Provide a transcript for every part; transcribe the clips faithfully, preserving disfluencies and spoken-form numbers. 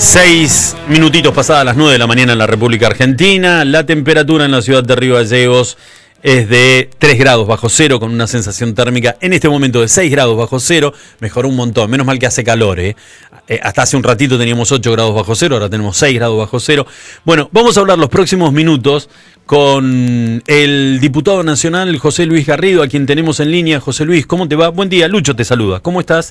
Seis minutitos pasadas las nueve de la mañana en la República Argentina. La temperatura en la ciudad de Río Gallegos es de tres grados bajo cero, con una sensación térmica en este momento de seis grados bajo cero. Mejoró un montón, menos mal que hace calor, ¿eh? Eh, hasta hace un ratito teníamos ocho grados bajo cero, ahora tenemos seis grados bajo cero. Bueno, vamos a hablar los próximos minutos con el diputado nacional José Luis Garrido, a quien tenemos en línea. José Luis, ¿cómo te va? Buen día, Lucho te saluda. ¿Cómo estás?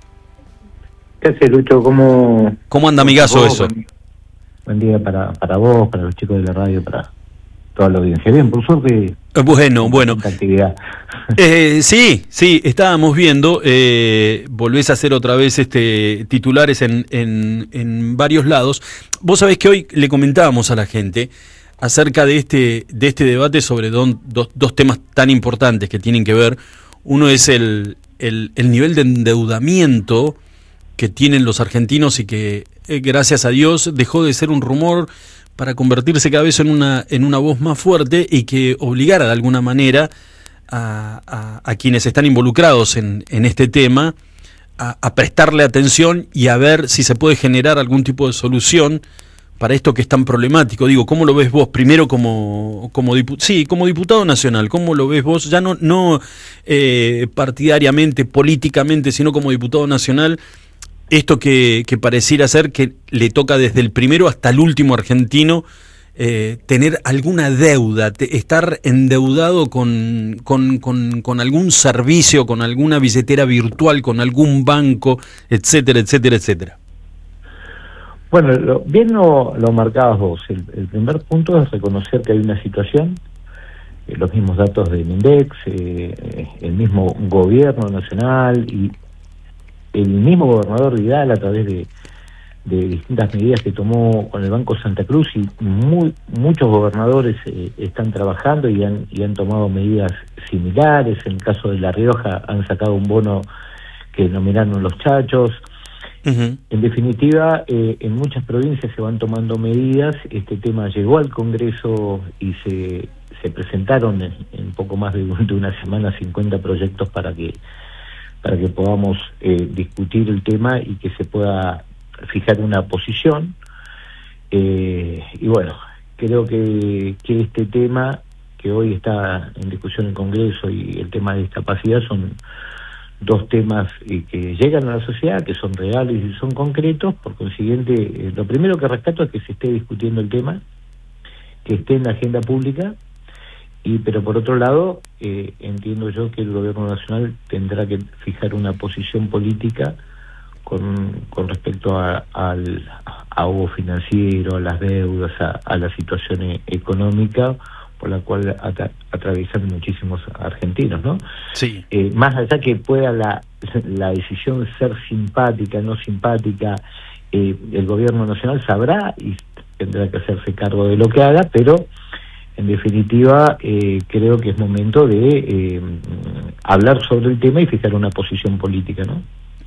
¿Qué haces, Lucho? ¿Cómo, ¿Cómo anda, amigazo, vos? eso? Buen día para, para vos, para los chicos de la radio, para toda la audiencia. Bien, por suerte. Bueno, bueno. Actividad. Eh, sí, sí, estábamos viendo, eh, volvés a hacer otra vez este titulares en, en, en varios lados. Vos sabés que hoy le comentábamos a la gente acerca de este, de este debate sobre don, dos, dos temas tan importantes que tienen que ver. Uno es el, el, el nivel de endeudamiento que tienen los argentinos y que, eh, gracias a Dios, dejó de ser un rumor para convertirse cada vez en una, en una voz más fuerte y que obligara de alguna manera a, a, a quienes están involucrados en, en este tema a, a prestarle atención y a ver si se puede generar algún tipo de solución para esto que es tan problemático. Digo, ¿cómo lo ves vos? Primero como, como, dipu- sí, como diputado nacional, ¿cómo lo ves vos? Ya no, no eh, partidariamente, políticamente, sino como diputado nacional. Esto que, que pareciera ser que le toca desde el primero hasta el último argentino eh, tener alguna deuda, te, estar endeudado con, con, con, con algún servicio, con alguna billetera virtual, con algún banco, etcétera, etcétera, etcétera. Bueno, lo, bien lo, lo marcabas vos. El, el primer punto es reconocer que hay una situación, eh, los mismos datos del INDEX, eh, el mismo gobierno nacional y el mismo gobernador Vidal, a través de, de distintas medidas que tomó con el Banco Santa Cruz, y muy, muchos gobernadores eh, están trabajando y han, y han tomado medidas similares. En el caso de La Rioja han sacado un bono que denominaron los chachos. Uh-huh. En definitiva, eh, en muchas provincias se van tomando medidas. Este tema llegó al Congreso y se, se presentaron en, en poco más de, de una semana cincuenta proyectos para que para que podamos eh, discutir el tema y que se pueda fijar una posición. Eh, y bueno, creo que, que este tema que hoy está en discusión en el Congreso y el tema de discapacidad son dos temas eh, que llegan a la sociedad, que son reales y son concretos. Por consiguiente, eh, lo primero que rescato es que se esté discutiendo el tema, que esté en la agenda pública. Y, pero por otro lado, eh, entiendo yo que el gobierno nacional tendrá que fijar una posición política con, con respecto a, al ahogo financiero, a las deudas, a, a la situación e- económica por la cual atra- atraviesan muchísimos argentinos, ¿no? Sí. Eh, más allá que pueda la, la decisión ser simpática, no simpática, eh, el gobierno nacional sabrá y tendrá que hacerse cargo de lo que haga, pero en definitiva, eh, creo que es momento de eh, hablar sobre el tema y fijar una posición política, ¿no?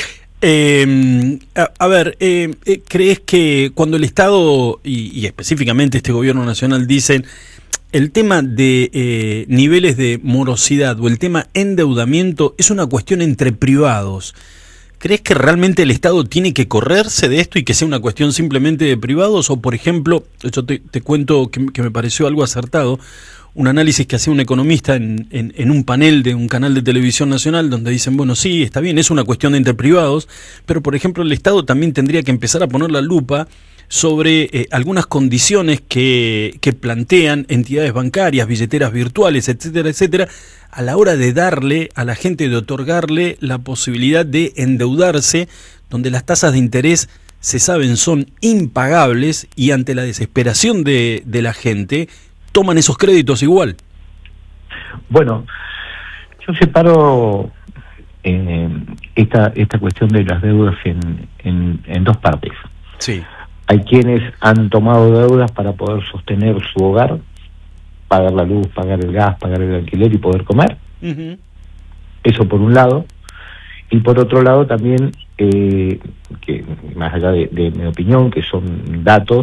Eh, a, a ver, eh, ¿crees que cuando el Estado, y, y específicamente este gobierno nacional, dicen el tema de eh, niveles de morosidad o el tema endeudamiento es una cuestión entre privados, ¿crees que realmente el Estado tiene que correrse de esto y que sea una cuestión simplemente de privados? O, por ejemplo, yo te, te cuento que, que me pareció algo acertado, un análisis que hacía un economista en, en, en un panel de un canal de televisión nacional, donde dicen, bueno, sí, está bien, es una cuestión de entre privados, pero, por ejemplo, el Estado también tendría que empezar a poner la lupa sobre eh, algunas condiciones que, que plantean entidades bancarias, billeteras virtuales, etcétera, etcétera, a la hora de darle a la gente, de otorgarle la posibilidad de endeudarse, donde las tasas de interés se saben son impagables y ante la desesperación de, de la gente toman esos créditos igual. Bueno, yo separo eh, esta esta cuestión de las deudas en, en, en dos partes. Sí. Hay quienes han tomado deudas para poder sostener su hogar, pagar la luz, pagar el gas, pagar el alquiler y poder comer. Uh-huh. Eso por un lado. Y por otro lado también, eh, que más allá de, de mi opinión, que son datos,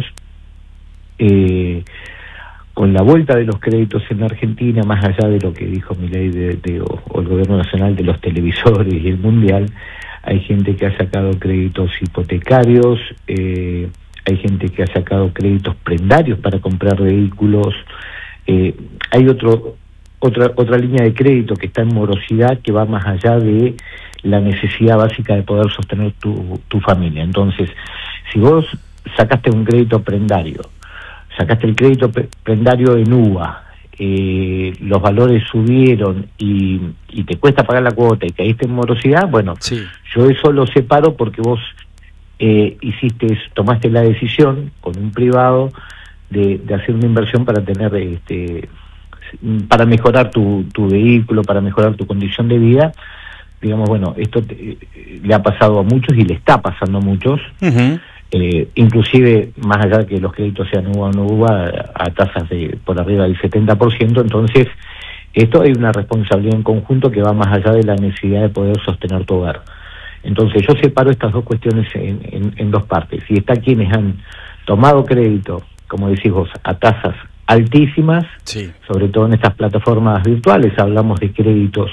eh, con la vuelta de los créditos en Argentina, más allá de lo que dijo Milei de, de, o, o el gobierno nacional de los televisores y el mundial, hay gente que ha sacado créditos hipotecarios, eh, hay gente que ha sacado créditos prendarios para comprar vehículos, eh, hay otro otra otra línea de crédito que está en morosidad que va más allá de la necesidad básica de poder sostener tu, tu familia. Entonces, si vos sacaste un crédito prendario, sacaste el crédito prendario en U V A, eh, los valores subieron y, y te cuesta pagar la cuota y caíste en morosidad, bueno, sí. Yo eso lo separo porque vos eh, hiciste, tomaste la decisión con un privado de, de hacer una inversión para tener este para mejorar tu, tu vehículo, para mejorar tu condición de vida. Digamos, bueno, esto te, le ha pasado a muchos y le está pasando a muchos, uh-huh. eh, inclusive más allá de que los créditos sean U V A o no U V A, a, a tasas de por arriba del setenta por ciento, entonces esto hay una responsabilidad en conjunto que va más allá de la necesidad de poder sostener tu hogar. Entonces yo separo estas dos cuestiones en, en, en dos partes. Y está quienes han tomado crédito, como decís vos, a tasas altísimas, sí. Sobre todo en estas plataformas virtuales, hablamos de créditos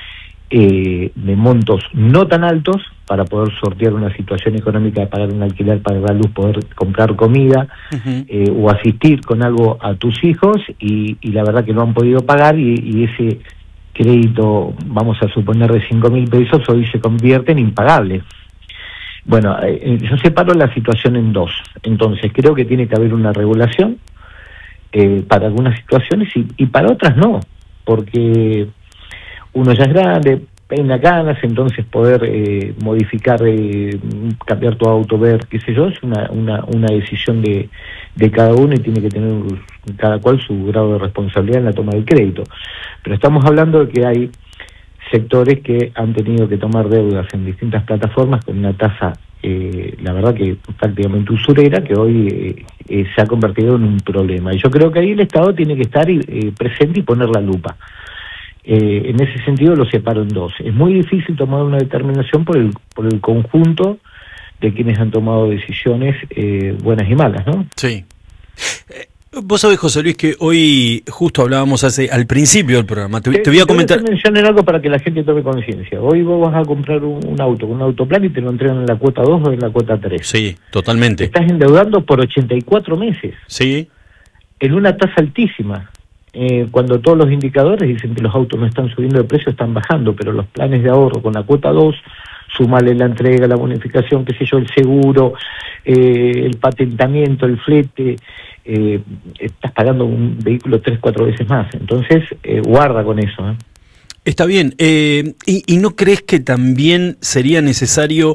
eh, de montos no tan altos para poder sortear una situación económica de pagar un alquiler, pagar la luz, poder comprar comida, uh-huh. eh, o asistir con algo a tus hijos y, y la verdad que no han podido pagar y, y ese crédito, vamos a suponer de cinco mil pesos, hoy se convierte en impagable. Bueno, eh, yo separo la situación en dos. Entonces creo que tiene que haber una regulación Eh, para algunas situaciones y, y para otras no, porque uno ya es grande, peina canas, entonces poder eh, modificar, eh, cambiar tu auto, ver, qué sé yo, es una, una, una decisión de, de cada uno y tiene que tener cada cual su grado de responsabilidad en la toma del crédito. Pero estamos hablando de que hay sectores que han tenido que tomar deudas en distintas plataformas con una tasa Eh, la verdad que prácticamente usurera, que hoy eh, eh, se ha convertido en un problema. Y yo creo que ahí el Estado tiene que estar eh, presente y poner la lupa. Eh, en ese sentido lo separo en dos. Es muy difícil tomar una determinación por el, por el conjunto de quienes han tomado decisiones eh, buenas y malas, ¿no? Sí. Eh, Vos sabés, José Luis, que hoy justo hablábamos hace al principio del programa. Te, te, te voy a comentar. Te mencionar algo para que la gente tome conciencia. Hoy vos vas a comprar un, un auto, un autoplan y te lo entregan en la cuota dos o en la cuota tres. Sí, totalmente. Te estás endeudando por ochenta y cuatro meses. Sí. En una tasa altísima. Eh, cuando todos los indicadores dicen que los autos no están subiendo de precio, están bajando, pero los planes de ahorro con la cuota dos, súmale la entrega, la bonificación, qué sé yo, el seguro, eh, el patentamiento, el flete, eh, estás pagando un vehículo tres, cuatro veces más. Entonces, eh, guarda con eso. ¿eh? Está bien. Eh, y, ¿Y no crees que también sería necesario,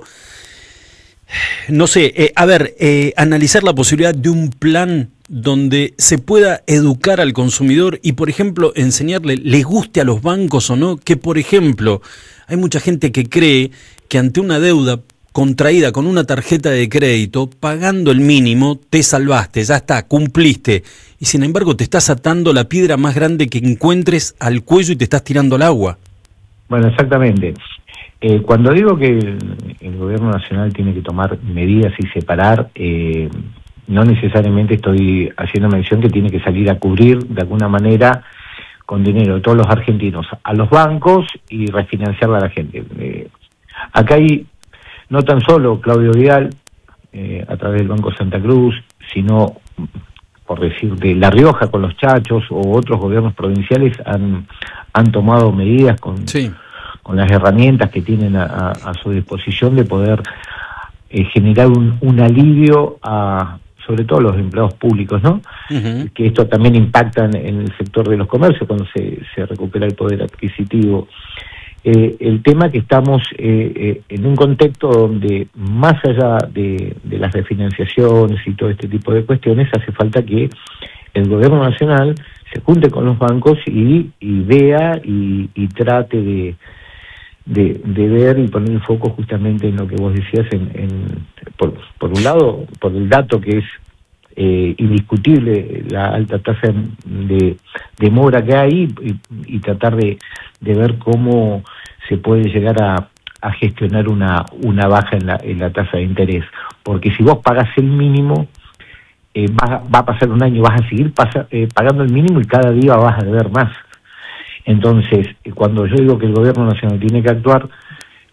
no sé, eh, a ver, eh, analizar la posibilidad de un plan donde se pueda educar al consumidor y, por ejemplo, enseñarle, le guste a los bancos o no, que, por ejemplo, hay mucha gente que cree que ante una deuda contraída con una tarjeta de crédito, pagando el mínimo, te salvaste, ya está, cumpliste. Y sin embargo te estás atando la piedra más grande que encuentres al cuello y te estás tirando al agua. Bueno, exactamente. Eh, cuando digo que el, el gobierno nacional tiene que tomar medidas y separar, eh, no necesariamente estoy haciendo mención que tiene que salir a cubrir de alguna manera con dinero de todos los argentinos a los bancos y refinanciar a la gente. Eh, acá hay no tan solo Claudio Vidal, eh, a través del Banco Santa Cruz, sino, por decir, de La Rioja con los Chachos o otros gobiernos provinciales han, han tomado medidas con, sí. con las herramientas que tienen a, a, a su disposición de poder eh, generar un, un alivio a, sobre todo a los empleados públicos, ¿no? Uh-huh. Que esto también impacta en, en el sector de los comercios cuando se, se recupera el poder adquisitivo. Eh, el tema que estamos eh, eh, en un contexto donde más allá de, de las refinanciaciones y todo este tipo de cuestiones, hace falta que el gobierno nacional se junte con los bancos y, y vea y, y trate de, de, de ver y poner el foco justamente en lo que vos decías, en, en por, por un lado, por el dato que es eh, indiscutible, la alta tasa de, de mora que hay y, y tratar de, de ver cómo se puede llegar a, a gestionar una, una baja en la, en la tasa de interés. Porque si vos pagás el mínimo, eh, va, va a pasar un año, vas a seguir pasa, eh, pagando el mínimo y cada día vas a deber más. Entonces, cuando yo digo que el gobierno nacional tiene que actuar,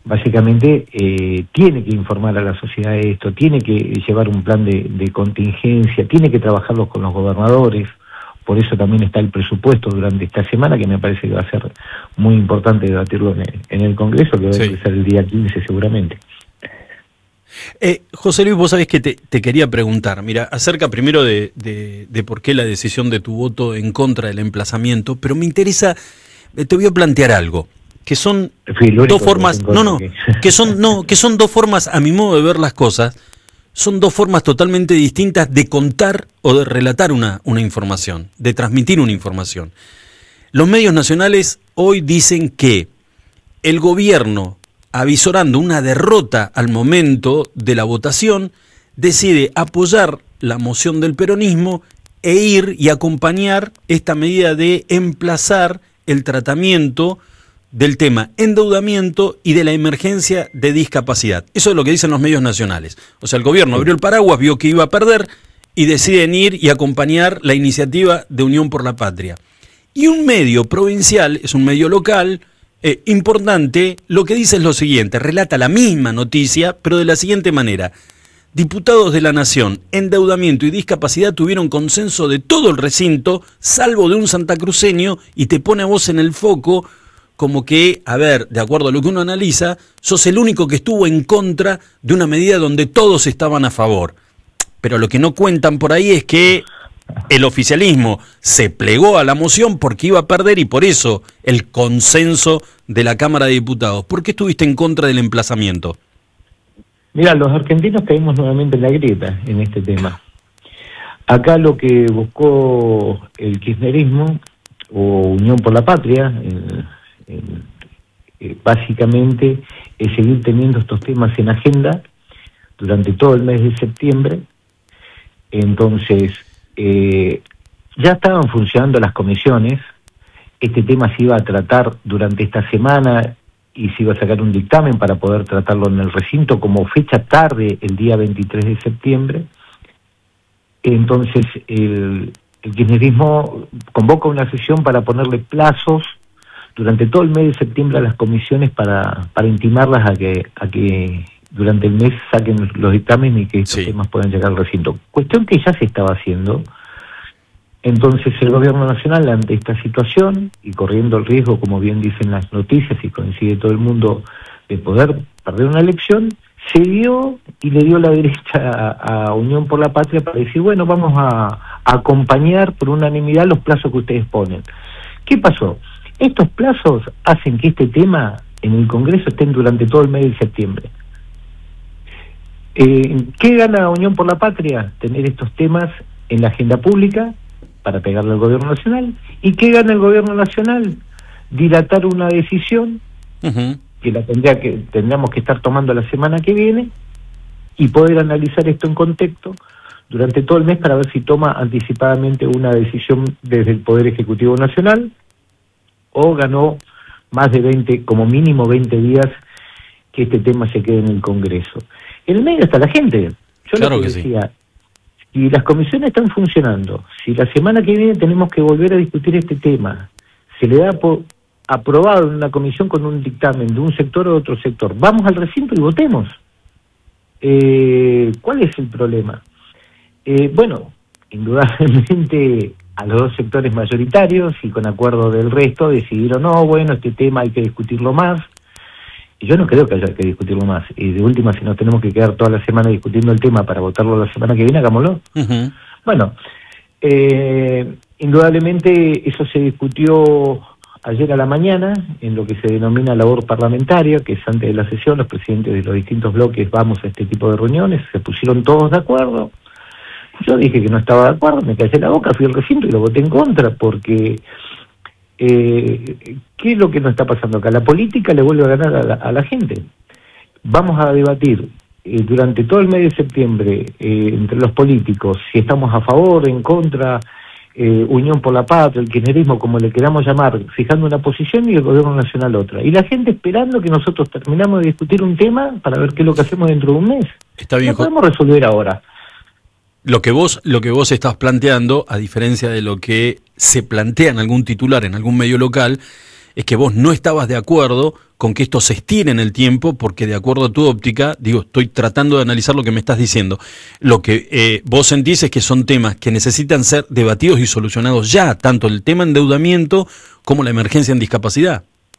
básicamente eh, tiene que informar a la sociedad de esto, tiene que llevar un plan de, de contingencia, tiene que trabajarlos con los gobernadores. Por eso también está el presupuesto durante esta semana, que me parece que va a ser muy importante debatirlo en el, en el Congreso, que va a empezar el día quince seguramente. Eh, José Luis, vos sabés que te, te quería preguntar, mira, acerca primero de, de, de por qué la decisión de tu voto en contra del emplazamiento, pero me interesa, te voy a plantear algo, que son dos formas, no, no, que... que son, no, que son dos formas, a mi modo de ver las cosas, son dos formas totalmente distintas de contar o de relatar una, una información, de transmitir una información. Los medios nacionales hoy dicen que el gobierno, avisorando una derrota al momento de la votación, decide apoyar la moción del peronismo e ir y acompañar esta medida de emplazar el tratamiento del tema endeudamiento y de la emergencia de discapacidad. Eso es lo que dicen los medios nacionales. O sea, el gobierno abrió el paraguas, vio que iba a perder y deciden ir y acompañar la iniciativa de Unión por la Patria. Y un medio provincial, es un medio local, eh, importante, lo que dice es lo siguiente, relata la misma noticia, pero de la siguiente manera. Diputados de la Nación, endeudamiento y discapacidad tuvieron consenso de todo el recinto, salvo de un santacruceño, y te pone a vos en el foco como que, a ver, de acuerdo a lo que uno analiza, sos el único que estuvo en contra de una medida donde todos estaban a favor. Pero lo que no cuentan por ahí es que el oficialismo se plegó a la moción porque iba a perder y por eso el consenso de la Cámara de Diputados. ¿Por qué estuviste en contra del emplazamiento? Mira, los argentinos caímos nuevamente en la grieta en este tema. Acá lo que buscó el kirchnerismo o Unión por la Patria, el, el, eh, básicamente es seguir teniendo estos temas en agenda durante todo el mes de septiembre. Entonces, eh, ya estaban funcionando las comisiones, este tema se iba a tratar durante esta semana y se iba a sacar un dictamen para poder tratarlo en el recinto como fecha tarde el día veintitrés de septiembre. Entonces el, el kirchnerismo convoca una sesión para ponerle plazos durante todo el mes de septiembre a las comisiones para, para intimarlas a que, a que durante el mes saquen los dictámenes y que estos sí. temas puedan llegar al recinto. Cuestión que ya se estaba haciendo. Entonces el gobierno nacional, ante esta situación y corriendo el riesgo, como bien dicen las noticias y coincide todo el mundo, de poder perder una elección, se dio y le dio la derecha a, a Unión por la Patria para decir, bueno, vamos a, a acompañar por unanimidad los plazos que ustedes ponen. ¿Qué pasó? Estos plazos hacen que este tema en el Congreso esté durante todo el mes de septiembre. Eh, ¿Qué gana Unión por la Patria? Tener estos temas en la agenda pública para pegarle al gobierno nacional. ¿Y qué gana el gobierno nacional? Dilatar una decisión uh-huh. que la tendría que tendríamos que estar tomando la semana que viene y poder analizar esto en contexto durante todo el mes para ver si toma anticipadamente una decisión desde el Poder Ejecutivo Nacional o ganó más de veinte, como mínimo veinte días que este tema se quede en el Congreso. En el medio está la gente. Yo claro lo que, que decía, sí. Si las comisiones están funcionando, si la semana que viene tenemos que volver a discutir este tema, se le da por aprobado en una comisión con un dictamen de un sector o de otro sector, vamos al recinto y votemos. Eh, ¿Cuál es el problema? Eh, bueno, indudablemente a los dos sectores mayoritarios y con acuerdo del resto decidieron, no, bueno, este tema hay que discutirlo más. Y yo no creo que haya que discutirlo más. Y de última, si nos tenemos que quedar toda la semana discutiendo el tema para votarlo la semana que viene, hagámoslo. Uh-huh. Bueno, eh, indudablemente eso se discutió ayer a la mañana en lo que se denomina labor parlamentaria, que es antes de la sesión, los presidentes de los distintos bloques vamos a este tipo de reuniones, se pusieron todos de acuerdo. Yo dije que no estaba de acuerdo, me callé la boca, fui al recinto y lo voté en contra, porque eh, ¿qué es lo que nos está pasando acá? La política le vuelve a ganar a la, a la gente. Vamos a debatir eh, durante todo el mes de septiembre eh, entre los políticos si estamos a favor, en contra, eh, Unión por la Patria, el kirchnerismo, como le queramos llamar, fijando una posición y el gobierno nacional otra. Y la gente esperando que nosotros terminamos de discutir un tema para ver qué es lo que hacemos dentro de un mes. Está bien, no podemos resolver ahora. Lo que vos, lo que vos estás planteando, a diferencia de lo que se plantea en algún titular, en algún medio local, es que vos no estabas de acuerdo con que esto se estire en el tiempo, porque de acuerdo a tu óptica, digo, estoy tratando de analizar lo que me estás diciendo, lo que eh, vos sentís es que son temas que necesitan ser debatidos y solucionados ya, tanto el tema endeudamiento como la emergencia en discapacidad.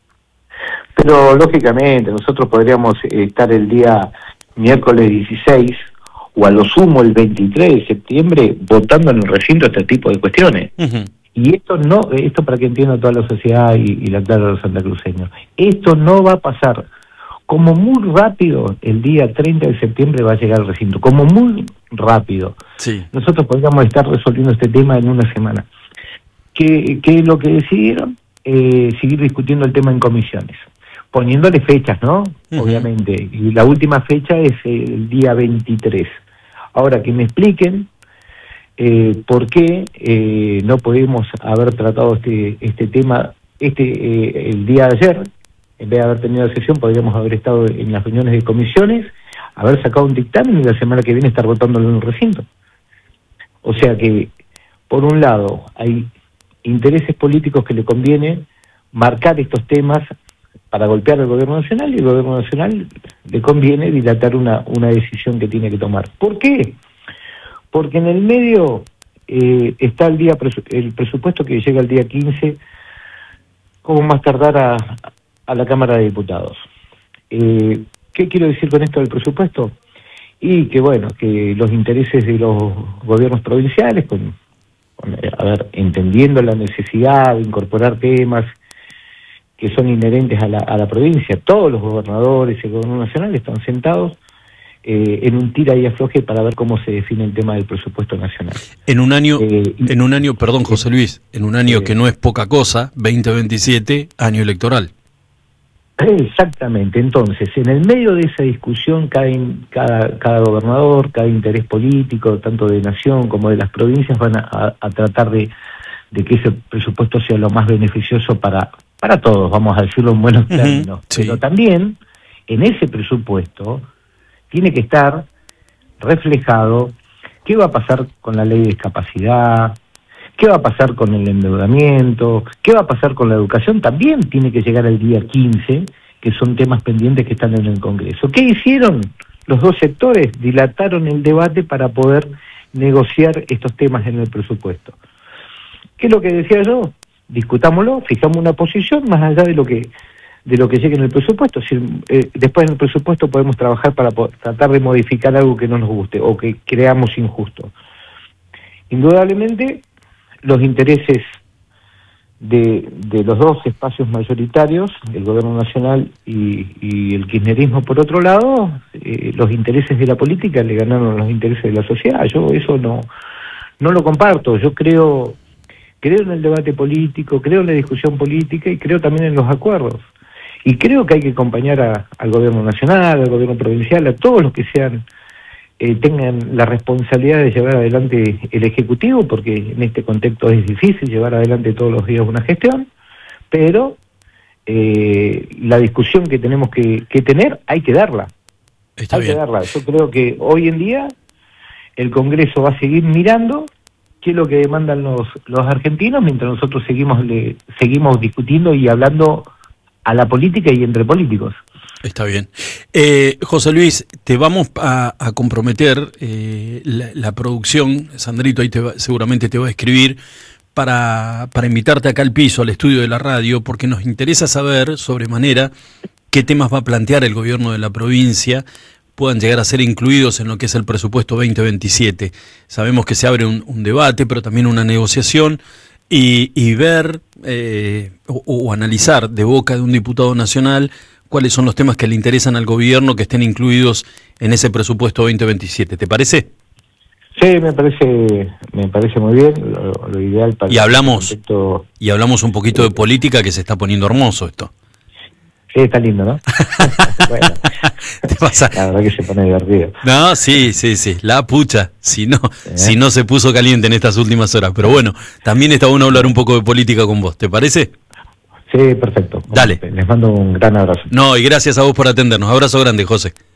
Pero lógicamente nosotros podríamos estar el día miércoles dieciséis o a lo sumo el veintitrés de septiembre votando en el recinto este tipo de cuestiones. Uh-huh. Y esto no, esto para que entienda toda la sociedad y, y la clara de los santacruceños, esto no va a pasar. Como muy rápido, el día treinta de septiembre va a llegar al recinto, como muy rápido. Sí. Nosotros podríamos estar resolviendo este tema en una semana. ¿Qué, qué es lo que decidieron? Eh, seguir discutiendo el tema en comisiones, poniéndole fechas, ¿no? Uh-huh. Obviamente. Y la última fecha es el día veintitrés. Ahora, que me expliquen eh, por qué eh, no podemos haber tratado este este tema este eh, el día de ayer. En vez de haber tenido la sesión, podríamos haber estado en las reuniones de comisiones, haber sacado un dictamen y la semana que viene estar votándolo en el recinto. O sea que, por un lado, hay intereses políticos que le conviene marcar estos temas para golpear al gobierno nacional, y el gobierno nacional le conviene dilatar una, una decisión que tiene que tomar. ¿Por qué? Porque en el medio eh, está el día presu el presupuesto que llega el día quince, como más tardar a, a la Cámara de Diputados. Eh, ¿Qué quiero decir con esto del presupuesto? Y que bueno, que los intereses de los gobiernos provinciales, con, con a ver, entendiendo la necesidad de incorporar temas que son inherentes a la, a la provincia, todos los gobernadores y el gobierno nacional están sentados eh, en un tira y afloje para ver cómo se define el tema del presupuesto nacional. En un año, eh, en un año, perdón José Luis, en un año eh, que no es poca cosa, veinte veintisiete, año electoral. Exactamente. Entonces, en el medio de esa discusión, cada, cada, cada gobernador, cada interés político, tanto de nación como de las provincias, van a, a, a tratar de, de que ese presupuesto sea lo más beneficioso para para todos, vamos a decirlo en buenos términos. Uh-huh, sí. Pero también, en ese presupuesto, tiene que estar reflejado qué va a pasar con la ley de discapacidad, qué va a pasar con el endeudamiento, qué va a pasar con la educación. También tiene que llegar el día quince, que son temas pendientes que están en el Congreso. ¿Qué hicieron los dos sectores? Dilataron el debate para poder negociar estos temas en el presupuesto. ¿Qué es lo que decía yo? Discutámoslo, fijamos una posición más allá de lo que de lo que llegue en el presupuesto. Si, eh, después en el presupuesto podemos trabajar para po tratar de modificar algo que no nos guste o que creamos injusto. Indudablemente, los intereses de, de los dos espacios mayoritarios, el gobierno nacional y, y el kirchnerismo por otro lado, eh, los intereses de la política le ganaron los intereses de la sociedad. Yo eso no, no lo comparto. Yo creo... Creo en el debate político, creo en la discusión política y creo también en los acuerdos. Y creo que hay que acompañar a, al gobierno nacional, al gobierno provincial, a todos los que sean eh, tengan la responsabilidad de llevar adelante el Ejecutivo, porque en este contexto es difícil llevar adelante todos los días una gestión, pero eh, la discusión que tenemos que, que tener hay que darla. Está hay bien. que darla. Yo creo que hoy en día el Congreso va a seguir mirando qué es lo que demandan los, los argentinos, mientras nosotros seguimos le, seguimos discutiendo y hablando a la política y entre políticos. Está bien. Eh, José Luis, te vamos a, a comprometer eh, la, la producción, Sandrito ahí te va, seguramente te va a escribir, para, para invitarte acá al piso, al estudio de la radio, porque nos interesa saber sobremanera qué temas va a plantear el gobierno de la provincia, puedan llegar a ser incluidos en lo que es el presupuesto veinte veintisiete. Sabemos que se abre un, un debate, pero también una negociación, y, y ver eh, o, o analizar de boca de un diputado nacional cuáles son los temas que le interesan al gobierno que estén incluidos en ese presupuesto veinte veintisiete. ¿Te parece? Sí, me parece me parece muy bien, lo, lo ideal para... Y hablamos, el contexto... y hablamos un poquito de política, que se está poniendo hermoso esto. Sí, está lindo, ¿no? Bueno, ¿Te pasa? La verdad que se pone divertido. No, sí, sí, sí, la pucha, si no, ¿Eh? si no se puso caliente en estas últimas horas. Pero bueno, también está bueno hablar un poco de política con vos, ¿te parece? Sí, perfecto. Dale. Les mando un gran abrazo. No, y gracias a vos por atendernos. Abrazo grande, José.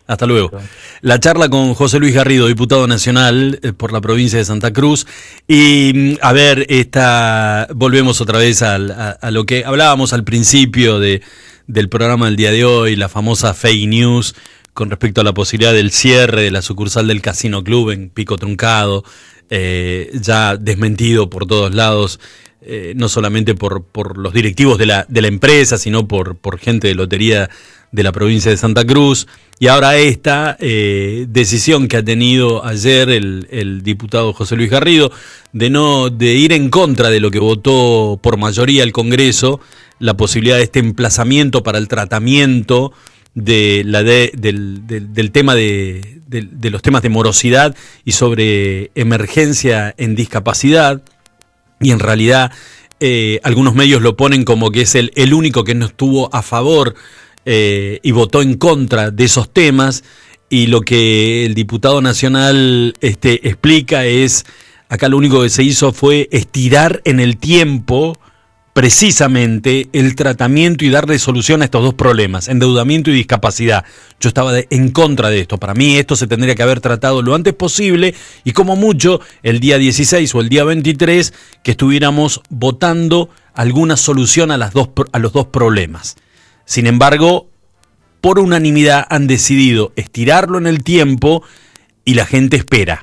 Hasta luego. La charla con José Luis Garrido, diputado nacional eh, por la provincia de Santa Cruz. Y a ver, esta, volvemos otra vez al, a, a lo que hablábamos al principio de, del programa del día de hoy, la famosa fake news con respecto a la posibilidad del cierre de la sucursal del Casino Club en Pico Truncado, eh, ya desmentido por todos lados. Eh, no solamente por, por los directivos de la, de la empresa, sino por, por gente de lotería de la provincia de Santa Cruz. Y ahora esta eh, decisión que ha tenido ayer el, el diputado José Luis Garrido de no de ir en contra de lo que votó por mayoría el Congreso, la posibilidad de este emplazamiento para el tratamiento de la de, del, del, del tema de, de, de los temas de morosidad y sobre emergencia en discapacidad. Y en realidad eh, algunos medios lo ponen como que es el, el único que no estuvo a favor eh, y votó en contra de esos temas, y lo que el diputado nacional este, explica es, acá lo único que se hizo fue estirar en el tiempo precisamente el tratamiento y darle solución a estos dos problemas, endeudamiento y discapacidad. Yo estaba de, en contra de esto. Para mí esto se tendría que haber tratado lo antes posible y como mucho el día dieciséis o el día veintitrés que estuviéramos votando alguna solución a, las dos, a los dos problemas. Sin embargo, por unanimidad han decidido estirarlo en el tiempo y la gente espera.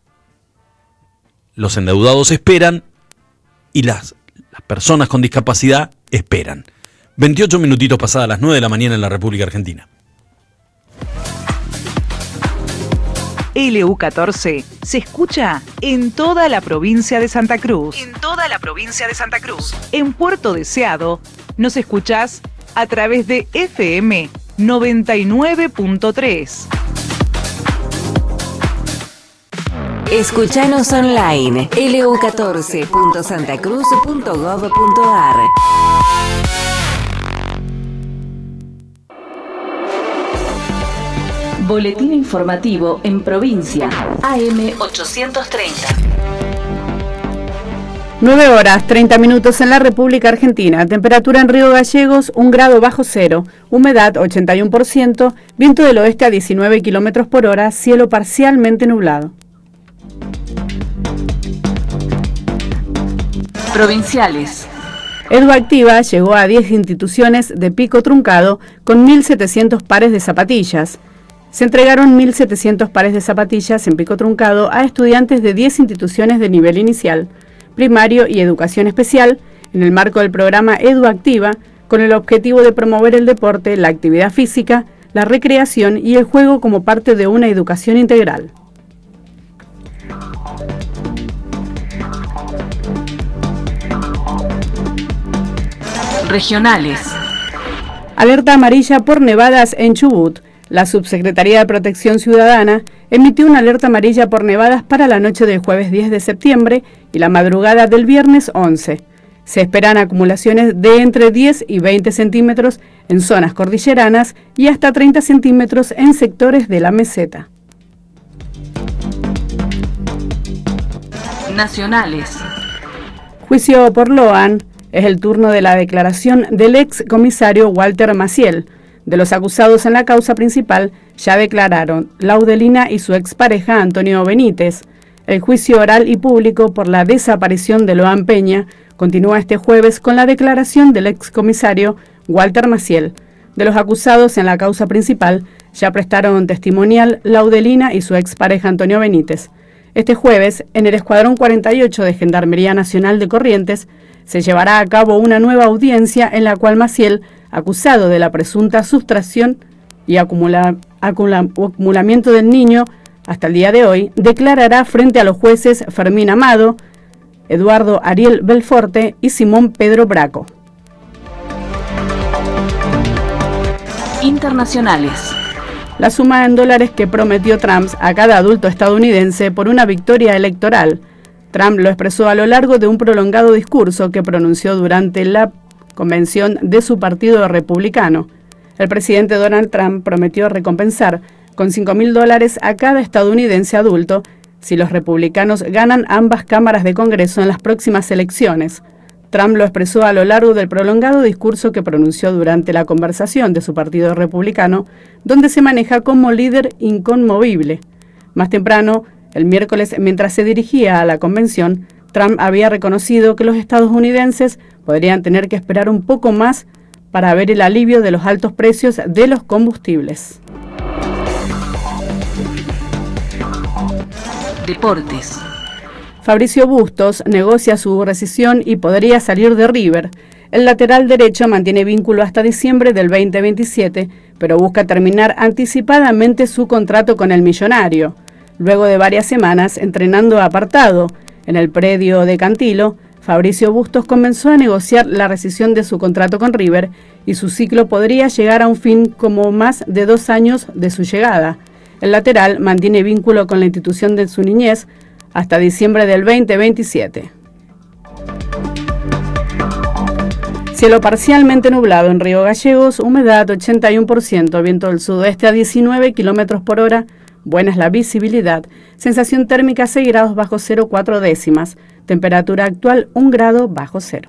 Los endeudados esperan y las Las personas con discapacidad esperan. veintiocho minutitos pasadas las nueve de la mañana en la República Argentina. L U catorce se escucha en toda la provincia de Santa Cruz. En toda la provincia de Santa Cruz. En Puerto Deseado nos escuchás a través de F M noventa y nueve punto tres. Escuchanos online l u catorce punto santa cruz punto gov punto a r. Boletín informativo en provincia A M ochocientos treinta. nueve horas, treinta minutos en la República Argentina. Temperatura en Río Gallegos, un grado bajo cero. Humedad, ochenta y uno por ciento. Viento del oeste a diecinueve kilómetros por hora. Cielo parcialmente nublado. Provinciales. Eduactiva llegó a diez instituciones de Pico Truncado con mil setecientos pares de zapatillas. Se entregaron mil setecientos pares de zapatillas en Pico Truncado a estudiantes de diez instituciones de nivel inicial, primario y educación especial, en el marco del programa Eduactiva, con el objetivo de promover el deporte, la actividad física, la recreación y el juego como parte de una educación integral. Regionales. Alerta amarilla por nevadas en Chubut. La Subsecretaría de Protección Ciudadana emitió una alerta amarilla por nevadas para la noche del jueves diez de septiembre y la madrugada del viernes once. Se esperan acumulaciones de entre diez y veinte centímetros en zonas cordilleranas y hasta treinta centímetros en sectores de la meseta. Nacionales. Juicio por Loan. Es el turno de la declaración del ex comisario Walter Maciel. De los acusados en la causa principal ya declararon Laudelina y su expareja Antonio Benítez. El juicio oral y público por la desaparición de Loan Peña continúa este jueves con la declaración del ex comisario Walter Maciel. De los acusados en la causa principal ya prestaron testimonial Laudelina y su expareja Antonio Benítez. Este jueves, en el Escuadrón cuarenta y ocho de Gendarmería Nacional de Corrientes, se llevará a cabo una nueva audiencia en la cual Maciel, acusado de la presunta sustracción y acumula, acumula, acumulamiento del niño hasta el día de hoy, declarará frente a los jueces Fermín Amado, Eduardo Ariel Belforte y Simón Pedro Braco. Internacionales. La suma en dólares que prometió Trump a cada adulto estadounidense por una victoria electoral. Trump lo expresó a lo largo de un prolongado discurso que pronunció durante la convención de su partido republicano. El presidente Donald Trump prometió recompensar con cinco mil dólares a cada estadounidense adulto si los republicanos ganan ambas cámaras de Congreso en las próximas elecciones. Trump lo expresó a lo largo del prolongado discurso que pronunció durante la conversación de su partido republicano, donde se maneja como líder inconmovible. Más temprano, el miércoles, mientras se dirigía a la convención, Trump había reconocido que los estadounidenses podrían tener que esperar un poco más para ver el alivio de los altos precios de los combustibles. Deportes. Fabricio Bustos negocia su rescisión y podría salir de River. El lateral derecho mantiene vínculo hasta diciembre del veinte veintisiete, pero busca terminar anticipadamente su contrato con el millonario. Luego de varias semanas entrenando apartado en el predio de Cantilo, Fabricio Bustos comenzó a negociar la rescisión de su contrato con River y su ciclo podría llegar a un fin como más de dos años de su llegada. El lateral mantiene vínculo con la institución de su niñez hasta diciembre del veinte veintisiete. Cielo parcialmente nublado en Río Gallegos, humedad ochenta y uno por ciento, viento del sudeste a diecinueve kilómetros por hora, buena es la visibilidad, sensación térmica seis grados bajo cero cuatro décimas, temperatura actual un grado bajo cero.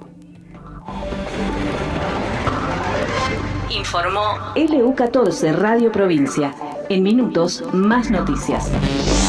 Informó L U catorce Radio Provincia. En minutos, más noticias.